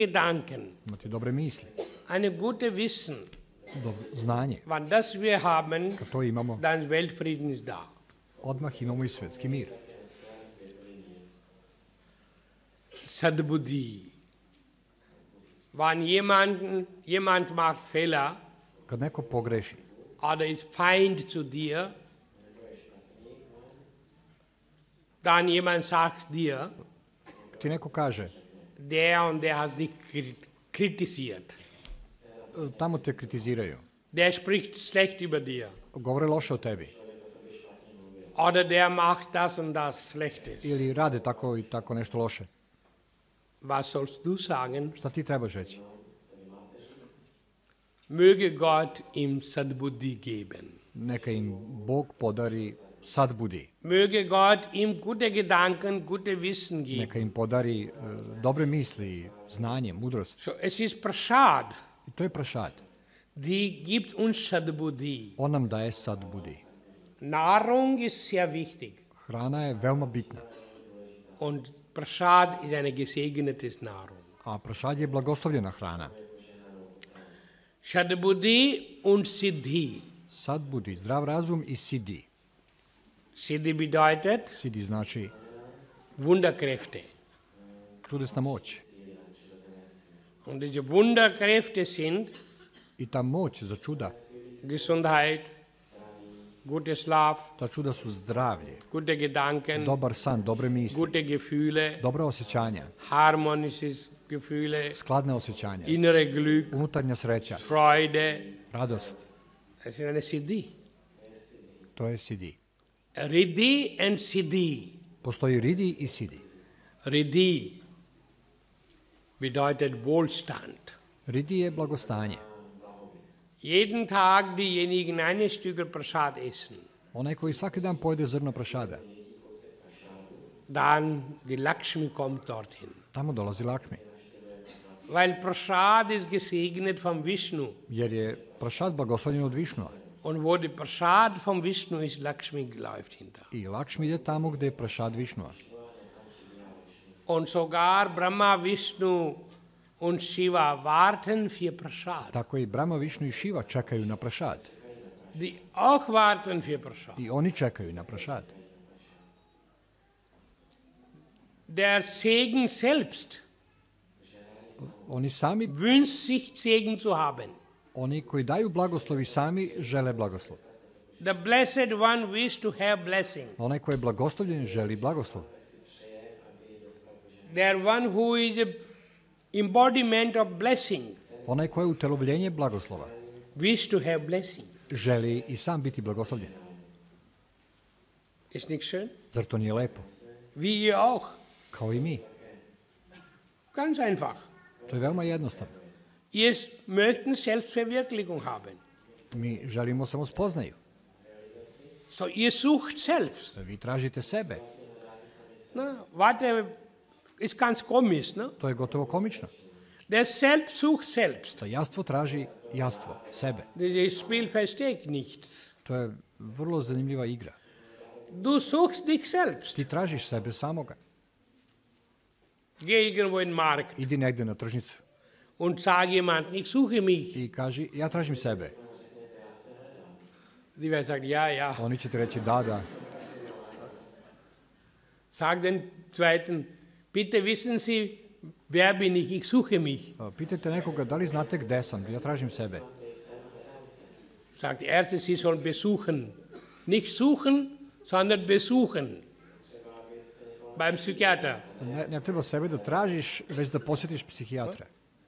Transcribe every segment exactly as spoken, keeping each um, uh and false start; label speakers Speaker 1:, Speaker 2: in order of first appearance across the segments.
Speaker 1: Gedanken,
Speaker 2: imati dobre misli,
Speaker 1: eine gute Wissen.
Speaker 2: dobro znanje.
Speaker 1: Wenn das wir haben,
Speaker 2: Kad to imamo,
Speaker 1: dann Weltfrieden ist da.
Speaker 2: odmah imamo i svetski mir.
Speaker 1: Sadbuddhi. Wenn jemanden, jemand macht Fehler
Speaker 2: Kad neko pogreši
Speaker 1: oder ist Feind zu dir, dann jemand sagt dir,
Speaker 2: ti neko kaže,
Speaker 1: der und der hat dich kritisiert.
Speaker 2: e, tamo te kritiziraju,
Speaker 1: Der spricht schlecht über dir.
Speaker 2: govore loše o tebi,
Speaker 1: Oder der macht das und das Schlechtes.
Speaker 2: ili rade tako i tako nešto loše.
Speaker 1: Was sollst du sagen?
Speaker 2: Šta ti trebaš reći?
Speaker 1: Möge Gott ihm Sadbuddhi geben.
Speaker 2: Neka im Bog podari sadbudi,
Speaker 1: Möge Gott ihm gute Gedanken, gute Wissen geben.
Speaker 2: neka im podari e, dobre misli, znanje, mudrost.
Speaker 1: So, es ist Prasad,
Speaker 2: I to je prašad.
Speaker 1: die gibt uns Sadbuddhi.
Speaker 2: On nam daje sadbudi.
Speaker 1: Nahrung ist sehr wichtig.
Speaker 2: Hrana je veoma bitna,
Speaker 1: Und Prasad ist eine gesegnete Nahrung.
Speaker 2: a prašad je blagoslovljena hrana.
Speaker 1: Sadbuddhi und Siddhi.
Speaker 2: Sadbudi, zdrav razum i sidi.
Speaker 1: Siddhi bedeutet
Speaker 2: Sidi znači
Speaker 1: Wunderkräfte.
Speaker 2: čudesna moć.
Speaker 1: Und diese Wunderkräfte sind
Speaker 2: I ta moć za čuda,
Speaker 1: Gesundheit, guter Schlaf,
Speaker 2: ta čuda su zdravlje,
Speaker 1: gute Gedanken,
Speaker 2: dobar san, dobre misli,
Speaker 1: gute Gefühle,
Speaker 2: dobra osjećanja,
Speaker 1: harmonisches Gefühle,
Speaker 2: skladne osjećanja,
Speaker 1: innere Glück,
Speaker 2: unutarnja sreća,
Speaker 1: Freude.
Speaker 2: radost.
Speaker 1: Das ist eine Siddhi.
Speaker 2: To je sidi.
Speaker 1: Riddhi and Siddhi.
Speaker 2: Postoji ridi i sidi.
Speaker 1: Riddhi bedeutet Wohlstand.
Speaker 2: Ridi je blagostanje.
Speaker 1: Jeden Tag diejenigen eine Stückel Prasad essen,
Speaker 2: Onaj koji svaki dan pojede zrno prašada,
Speaker 1: dann die Lakshmi kommt dorthin.
Speaker 2: tamo dolazi Lakšmi.
Speaker 1: Weil Prasad ist gesegnet vom Vishnu.
Speaker 2: Jer je prašad blagoslovljen od Višnua.
Speaker 1: Und wo die Prasad vom Vishnu ist, Lakshmi läuft hinter.
Speaker 2: I Lakšmi ide tamo gde je prašad Višnua.
Speaker 1: Und sogar Brahma, Vishnu und Shiva warten für Prasad.
Speaker 2: Tako i Brahma, Višnu i Šiva čekaju na prašad.
Speaker 1: Die auch warten für Prasad.
Speaker 2: I oni čekaju na prašad.
Speaker 1: Der Segen selbst
Speaker 2: Oni sami,
Speaker 1: wünscht sich, Segen zu haben.
Speaker 2: oni koji daju blagoslovi sami žele blagoslov.
Speaker 1: The Blessed One wishes to have blessing.
Speaker 2: Onaj koji je blagoslovljen želi blagoslov.
Speaker 1: There one who is a embodiment of blessing
Speaker 2: Onaj koji je utelovljenje blagoslova
Speaker 1: wishes to have blessing.
Speaker 2: želi i sam biti blagoslovljen.
Speaker 1: Ist nicht schön?
Speaker 2: Zar to nije lepo?
Speaker 1: Wie ihr auch.
Speaker 2: Kao i mi.
Speaker 1: Ganz einfach.
Speaker 2: To je veoma jednostavno.
Speaker 1: Ihr möchten Selbstverwirklichung haben.
Speaker 2: Mi želimo samo spoznaju.
Speaker 1: So, ihr sucht selbst.
Speaker 2: Vi tražite sebe.
Speaker 1: Na, warte, ist ganz komisch, ne?
Speaker 2: To je gotovo komično.
Speaker 1: Der Selbst sucht selbst.
Speaker 2: To jastvo traži jastvo, sebe.
Speaker 1: Dieses Spiel versteht nichts.
Speaker 2: To je vrlo zanimljiva igra.
Speaker 1: Du suchst dich selbst.
Speaker 2: Ti tražiš sebe samoga.
Speaker 1: Geh irgendwo in den Markt
Speaker 2: Idi negde na tržnicu
Speaker 1: und sag jemand, ich suche mich.
Speaker 2: i kaži, ja tražim sebe.
Speaker 1: Die werden sagen, ja, ja.
Speaker 2: Oni će ti reći da, da.
Speaker 1: Sag den Zweiten, bitte wissen Sie, wer bin ich? Ich suche mich.
Speaker 2: Pitajte nekoga da li znate gde sam, ja tražim sebe.
Speaker 1: Sagt der Erste, Sie sollen besuchen. Nicht suchen, sondern besuchen. Beim Psychiater.
Speaker 2: Ne, ne treba sebe da tražiš, već da posjetiš psihijatra.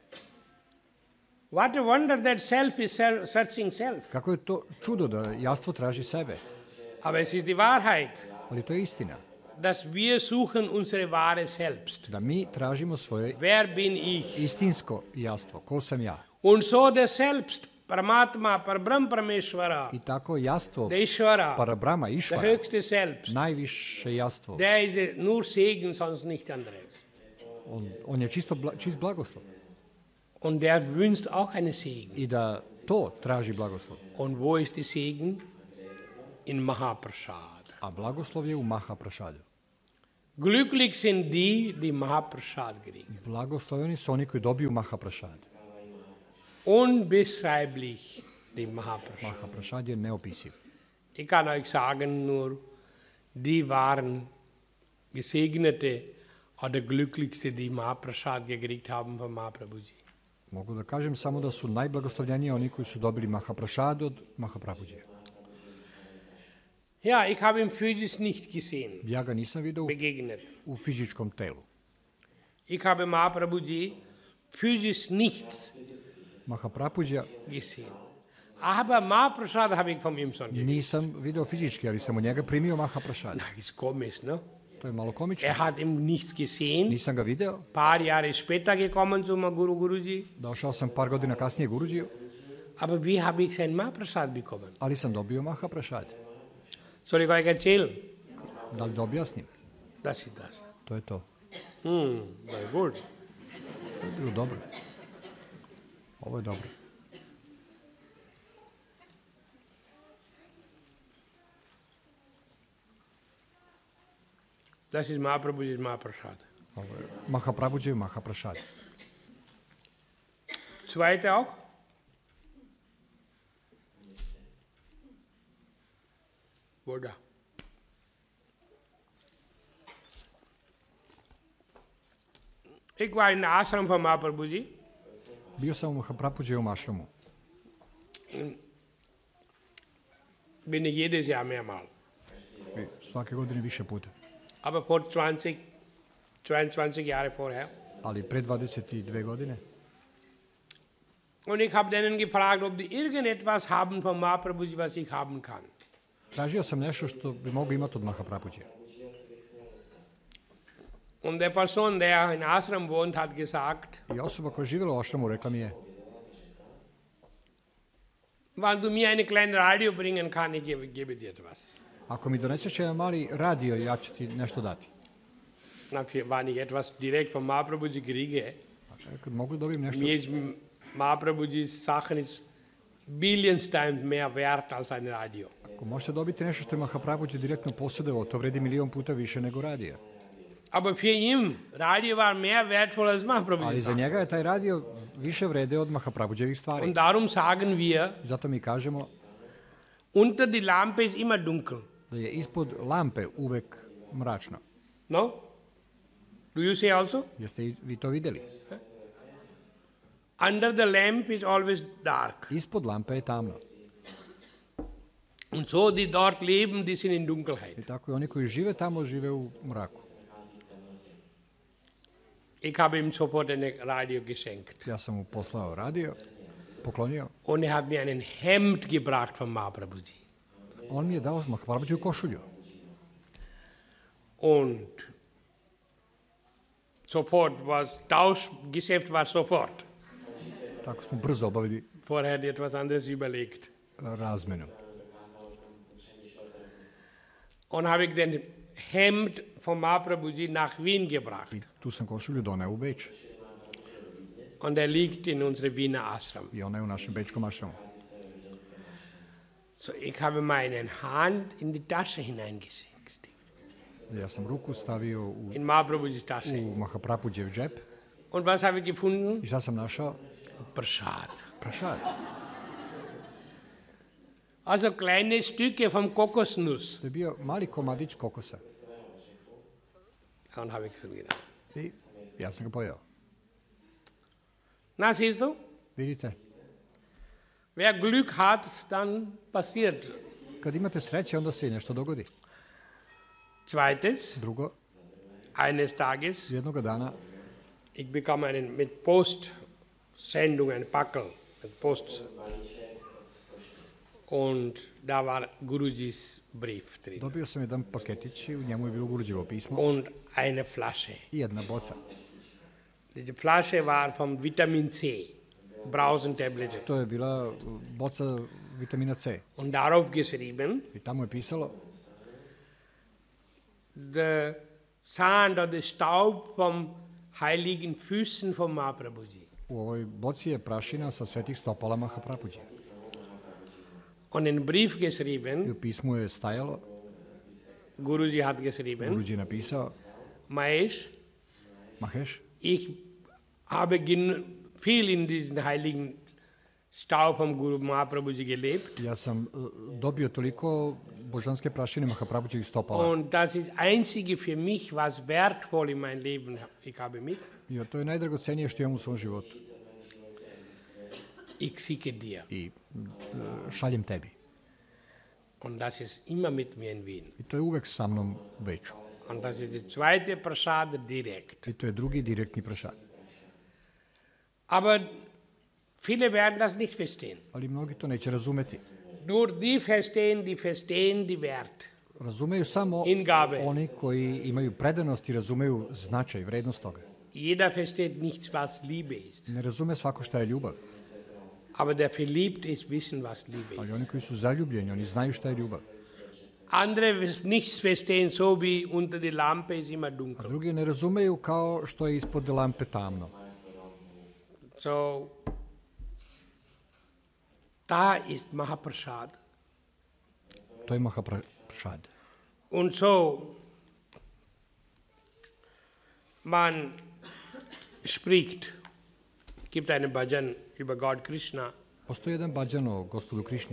Speaker 1: What a wonder that self is searching self.
Speaker 2: Kako je to čudo da jastvo traži sebe.
Speaker 1: Aber es ist die Wahrheit,
Speaker 2: Ali to je istina.
Speaker 1: dass wir suchen unsere wahre Selbst.
Speaker 2: Da mi tražimo svoje
Speaker 1: Wer bin ich?
Speaker 2: istinsko jastvo. Ko sam ja?
Speaker 1: Und so der Selbst, Paramatma, Parabram Parameshvara,
Speaker 2: I tako jastvo
Speaker 1: der Ishvara,
Speaker 2: Parabrahma,
Speaker 1: der
Speaker 2: Išvara,
Speaker 1: höchste Selbst,
Speaker 2: najviše jastvo.
Speaker 1: der ist nur Segen, sonst nicht anderes.
Speaker 2: On, on je čisto bla, čist blagoslov.
Speaker 1: Und der wünscht auch einen Segen.
Speaker 2: I da to traži blagoslov.
Speaker 1: Und wo ist die Segen? In Mahaprasad.
Speaker 2: A blagoslov je u Mahaprašadu.
Speaker 1: Glücklich sind die, die Mahaprasad kriegen.
Speaker 2: Blagosloveni su oni koji dobiju Mahaprasad.
Speaker 1: Unbeschreiblich, die Mahaprasad.
Speaker 2: Mahaprasad je neopisiv.
Speaker 1: Ich kann euch sagen nur, die waren Gesegnete oder Glücklichste, die Mahaprasad gekriegt haben von Mahaprabhuji.
Speaker 2: Mogu da kažem samo da su najblagoslovljeniji oni koji su dobili Mahaprasad od Mahaprabhuđija.
Speaker 1: Ja, ich habe ihn physisch nicht gesehen,
Speaker 2: Ja ga nisam vidio u,
Speaker 1: begegnet.
Speaker 2: u fizičkom telu.
Speaker 1: Ich habe Mahaprabhuji physisch nichts
Speaker 2: Mahaprabhuđija
Speaker 1: gesehen. Aber Mahaprasad habe ich von ihm schon gekriegt.
Speaker 2: nisam video fizički, ali sam od njega primio Mahaprasad.
Speaker 1: Das ist komisch, ne?
Speaker 2: To je malo komično.
Speaker 1: Er hat ihm nichts gesehen.
Speaker 2: Nisam ga video.
Speaker 1: Paar Jahre später gekommen zum Guru Guruji.
Speaker 2: Došao sam par godina kasnije Guruđiju,
Speaker 1: Aber wie habe ich sein Mahaprasad bekommen?
Speaker 2: ali sam dobio Mahaprasad.
Speaker 1: Soll ich euch erzählen?
Speaker 2: Da li da objasnim?
Speaker 1: Das ist das.
Speaker 2: To je to.
Speaker 1: Hm, very gut.
Speaker 2: To je bilo dobro. Ovo je dobro.
Speaker 1: Das ist Mahaprabhuji's Mahaprasad.
Speaker 2: Ovo je Mahaprabhuđiv Mahaprasad.
Speaker 1: Zweite auch? Voda. Ich war in der Ashram von Mahaprabhuji.
Speaker 2: Bio sam u Mahaprabhuđivom ašramu.
Speaker 1: Bin ich jedes Jahr mehrmal.
Speaker 2: I svake godine više puta.
Speaker 1: Aber vor zwanzig, zweiundzwanzig Jahre vorher.
Speaker 2: Ali pre dvadeset dve godine.
Speaker 1: Und ich habe denen gefragt, ob die irgendetwas haben von Mahaprabhuji, was ich haben kann.
Speaker 2: Tražio sam nešto što bi mogu imati od Mahaprabhuđija.
Speaker 1: Und der Person, der in Ashram wohnt, hat gesagt,
Speaker 2: I osoba koja je živjela u ašramu rekla mi je,
Speaker 1: wenn du mir eine kleine Radio bringen kann, ich gebe, gebe dir etwas.
Speaker 2: ako mi doneseš jedan mali radio, ja ću ti nešto dati.
Speaker 1: Na, wenn ich etwas direkt von Mahaprabhuji kriege,
Speaker 2: Kad mogu da dobijem nešto,
Speaker 1: mir ist Mahaprabhuji's Sachen ist billions times mehr wert als ein Radio.
Speaker 2: ako možete dobiti nešto što je Mahaprabhuđi direktno posjedovao, to vredi milion puta više nego radio.
Speaker 1: Aber für ihn, Radio war mehr wertvoll als
Speaker 2: Ali
Speaker 1: Mahaprabhuji's
Speaker 2: za
Speaker 1: Sachen.
Speaker 2: njega je taj radio više vrede od Mahaprabhuđevih stvari.
Speaker 1: Und darum sagen wir,
Speaker 2: Zato mi kažemo
Speaker 1: unter die Lampe ist immer dunkel.
Speaker 2: da je ispod lampe uvek mračno.
Speaker 1: No? Do you see also?
Speaker 2: Jeste i vi to videli?
Speaker 1: Under the lamp is always dark.
Speaker 2: Ispod lampe je tamno.
Speaker 1: Und so, die dort leben, die sind in
Speaker 2: I
Speaker 1: Dunkelheit.
Speaker 2: tako i oni koji žive tamo žive u mraku.
Speaker 1: Ich habe ihm sofort ein Radio geschenkt.
Speaker 2: Ja sam mu poslao radio, poklonio.
Speaker 1: Und er hat mir einen Hemd gebracht von Mahaprabhuji.
Speaker 2: On mi je dao Mahaprabhuđevu košulju.
Speaker 1: Und sofort was, Tauschgeschäft war sofort.
Speaker 2: Tako smo brzo obavili
Speaker 1: Vorher hat er etwas anderes überlegt.
Speaker 2: razmenu.
Speaker 1: Und habe ich den Hemd von Mahaprabhuji nach Wien gebracht.
Speaker 2: I tu sam košulju doneo u Beč.
Speaker 1: Und er liegt in unserem Wiener Ashram.
Speaker 2: I ona je u našem bečkom ašramu.
Speaker 1: So, ich habe meine Hand in die Tasche hineingesteckt.
Speaker 2: Ja sam ruku stavio u,
Speaker 1: In Mahaprabhuji's Tasche.
Speaker 2: u Mahaprabhuđev džep.
Speaker 1: Und was habe ich gefunden?
Speaker 2: I šta sam našao?
Speaker 1: Prasad.
Speaker 2: Prašad.
Speaker 1: Also kleine Stücke vom Kokosnuss.
Speaker 2: To je bio mali komadić kokosa.
Speaker 1: Und habe ich so gedacht.
Speaker 2: I ja sam ga pojeo.
Speaker 1: Na, siehst du?
Speaker 2: Vidite,
Speaker 1: Wer Glück hat, dann passiert.
Speaker 2: kad imate sreće, onda se i nešto dogodi.
Speaker 1: Zweites,
Speaker 2: Drugo,
Speaker 1: eines Tages,
Speaker 2: jednoga dana
Speaker 1: ich bekam einen mit Postsendung, einen Packel, mit Post. Und da war Guruji's Brief drin.
Speaker 2: dobio sam jedan paketić i u njemu je bilo Guruđevo pismo
Speaker 1: Und eine Flasche.
Speaker 2: i jedna boca.
Speaker 1: Die Flasche war vom Vitamin C, Brausentablette.
Speaker 2: To je bila boca vitamina C.
Speaker 1: Und darauf geschrieben,
Speaker 2: I tamo je pisalo
Speaker 1: the sand or the Staub vom heiligen Füßen von Mahaprabhuji.
Speaker 2: u ovoj boci je prašina sa svetih stopala Mahaprabhuđi.
Speaker 1: Und in Brief
Speaker 2: I
Speaker 1: geschrieben,
Speaker 2: u pismu je stajalo,
Speaker 1: Guruji hat geschrieben,
Speaker 2: Guruđi je napisao,
Speaker 1: Mahesh,
Speaker 2: Maheš,
Speaker 1: ich habe gen- viel in diesen heiligen Staub vom Guru Mahaprabhuji gelebt.
Speaker 2: ja sam uh, dobio toliko božanske prašine Mahaprabhuđevih stopala.
Speaker 1: Und das ist einzige für mich, was wertvoll in mein Leben ich habe mit.
Speaker 2: I to je najdragocenije što imam u svom životu.
Speaker 1: Ich schicke dir.
Speaker 2: I uh, šaljem tebi.
Speaker 1: Und das ist immer mit mir in Wien.
Speaker 2: I to je uvek sa mnom u Beču.
Speaker 1: Und das ist die zweite Prasad direkt.
Speaker 2: I to je drugi direktni prašad.
Speaker 1: Aber viele werden das nicht verstehen.
Speaker 2: Ali mnogi to neće razumeti.
Speaker 1: Nur die verstehen, die verstehen die Wert.
Speaker 2: Razumeju samo
Speaker 1: Hingabe.
Speaker 2: oni koji imaju predanost i razumeju značaj, vrednost toga.
Speaker 1: Jeder versteht nicht, was Liebe ist.
Speaker 2: Ne razume svako šta je ljubav,
Speaker 1: Aber der Verliebte ist wissen, was Liebe
Speaker 2: ali
Speaker 1: ist.
Speaker 2: oni koji su zaljubljeni, oni znaju šta je ljubav.
Speaker 1: Andere wissen nichts verstehen, so wie unter die Lampe ist immer
Speaker 2: A
Speaker 1: dunkel.
Speaker 2: drugi ne razumeju kao što je ispod lampe tamno.
Speaker 1: So, da ist Mahaprasad.
Speaker 2: To je Mahaprasad.
Speaker 1: Und so, man spricht, gibt einen Bhajan über Gott Krishna,
Speaker 2: Postoji jedan bhajan o gospodu Krišni.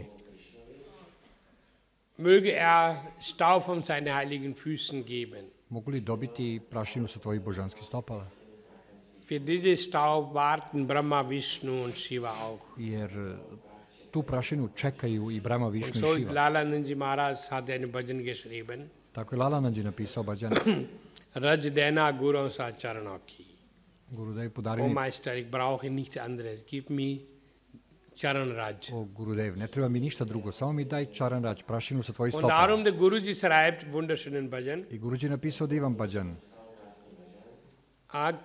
Speaker 1: möge er Staub von seinen heiligen Füßen geben.
Speaker 2: Mogu li dobiti prašinu sa tvojih božanskih stopala?
Speaker 1: Für diese Staub warten Brahma, Vishnu und Shiva auch.
Speaker 2: Jer tu prašinu čekaju i Brahma,
Speaker 1: Und
Speaker 2: Višnu
Speaker 1: so
Speaker 2: i Šiva.
Speaker 1: Lalananji Maharaj hat einen Bhajan geschrieben,
Speaker 2: Tako je Lalanandji napisao bhajan.
Speaker 1: Raj dena Guru sa charanaki.
Speaker 2: Gurudev
Speaker 1: Oh
Speaker 2: podarili
Speaker 1: Meister, ich brauche nichts anderes, gib mir Charan Raj.
Speaker 2: o Gurudev. Ne treba mi ništa drugo, samo mi daj čaran rač, prašinu sa tvojih
Speaker 1: Und
Speaker 2: stopala.
Speaker 1: darum der Guruji schreibt wunderschönen Bhajan,
Speaker 2: I Guruji napisao divan bhajan.
Speaker 1: Ag